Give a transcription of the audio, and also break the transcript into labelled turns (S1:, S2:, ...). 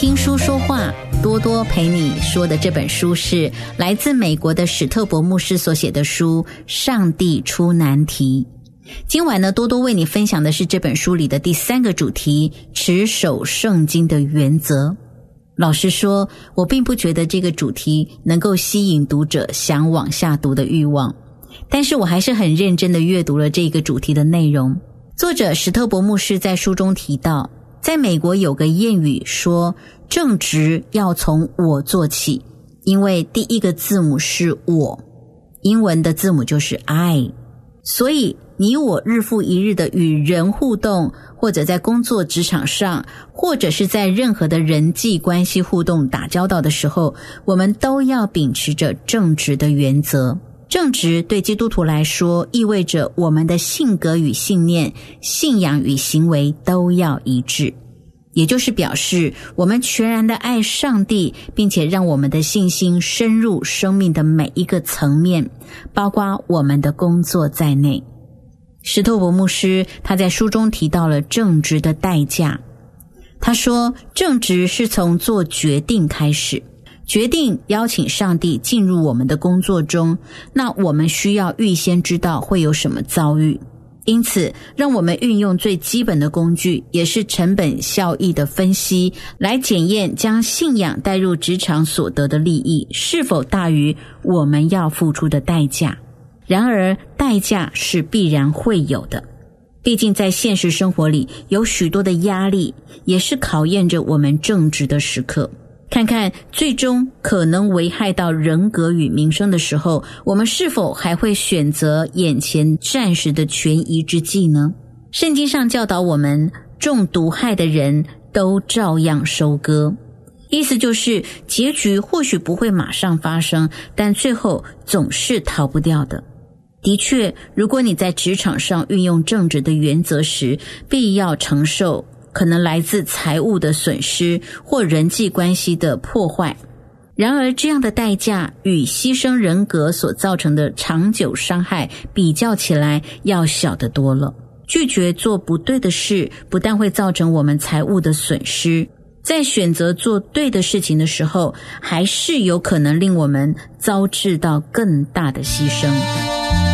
S1: 听书说话，多多陪你说的这本书是来自美国的史特伯牧师所写的书《上帝出难题》。今晚呢，多多为你分享的是这本书里的第3个主题，持守圣经的原则。老实说，我并不觉得这个主题能够吸引读者想往下读的欲望，但是我还是很认真地阅读了这个主题的内容。作者史特伯牧师在书中提到，在美国有个谚语说，正直要从我做起，因为第一个字母是我，英文的字母就是 I， 所以你我日复一日的与人互动，或者在工作职场上，或者是在任何的人际关系互动打交道的时候，我们都要秉持着正直的原则。正直对基督徒来说，意味着我们的性格与信念、信仰与行为都要一致，也就是表示我们全然的爱上帝，并且让我们的信心深入生命的每一个层面，包括我们的工作在内。史特伯牧师他在书中提到了正直的代价。他说，正直是从做决定开始，决定邀请上帝进入我们的工作中，那我们需要预先知道会有什么遭遇。因此，让我们运用最基本的工具，也是成本效益的分析，来检验将信仰带入职场所得的利益是否大于我们要付出的代价。然而，代价是必然会有的。毕竟在现实生活里有许多的压力，也是考验着我们正直的时刻。看看最终可能危害到人格与名声的时候，我们是否还会选择眼前暂时的权宜之计呢？圣经上教导我们，种毒害的人都照样收割。意思就是结局或许不会马上发生，但最后总是逃不掉的。的确，如果你在职场上运用正直的原则时，必要承受可能来自财务的损失或人际关系的破坏。然而，这样的代价与牺牲人格所造成的长久伤害比较起来要小得多了。拒绝做不对的事，不但会造成我们财务的损失，在选择做对的事情的时候，还是有可能令我们遭致到更大的牺牲。